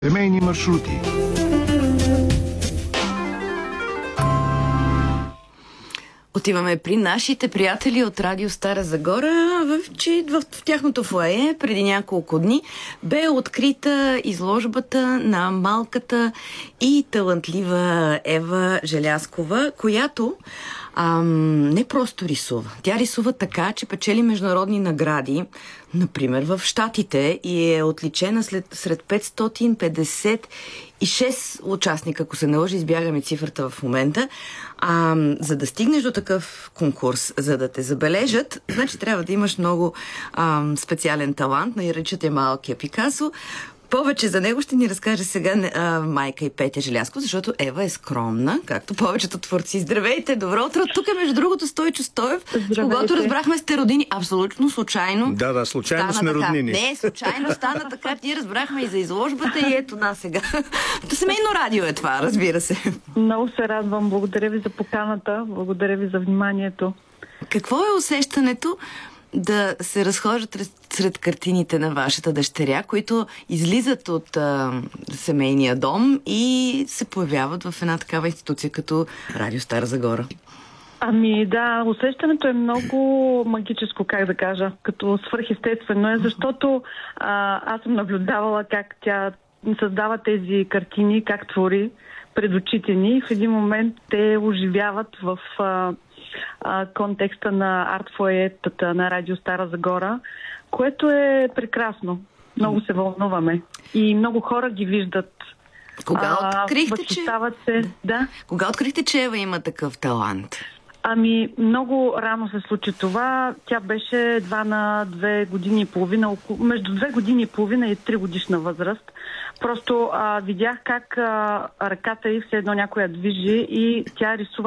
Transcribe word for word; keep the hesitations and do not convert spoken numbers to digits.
Семейни маршрути. Отиваме при нашите приятели от Радио Стара Загора, в, че в, в тяхното фоайе преди няколко дни бе открита изложбата на малката и талантлива Ева Желязкова, която ам, не просто рисува. Тя рисува така, че печели международни награди, например в Щатите, и е отличена след, сред петстотин петдесет и шест участника, ако се наложи, избягаме цифрата в момента. А, за да стигнеш до такъв конкурс, за да те забележат, значи трябва да имаш много а, специален талант, наричат я малкия Пикасо. Повече за него ще ни разкаже сега а, майка и Петя Желязкова, защото Ева е скромна, както повечето творци. Здравейте, добро утро! Тук е между другото Стойчо Стоев, с когото разбрахме сте родини абсолютно случайно. Да, да, случайно сме така. роднини. Не, случайно стана така, ние разбрахме и за изложбата и ето нас сега. Семейно радио е това, разбира се. Много се радвам, благодаря ви за поканата, благодаря ви за вниманието. Какво е усещането да се разхождат сред картините на вашата дъщеря, които излизат от а, семейния дом и се появяват в една такава институция като Радио Стара Загора? Ами да, усещането е много магическо, как да кажа, като свръхестествено е, защото а, аз съм наблюдавала как тя създава тези картини, как твори пред очите ни и в един момент те оживяват в а, а, контекста на арт-фоетата на Радио Стара Загора, което е прекрасно. Много се вълнуваме и много хора ги виждат. Кога открихте, че... се, да. Кога открихте, че Ева има такъв талант? Ами, много рано се случи това. Тя беше едва на две години и половина, около, между две години и половина и три годишна възраст. Просто а, видях как а, ръката й все едно някоя движи и тя рисува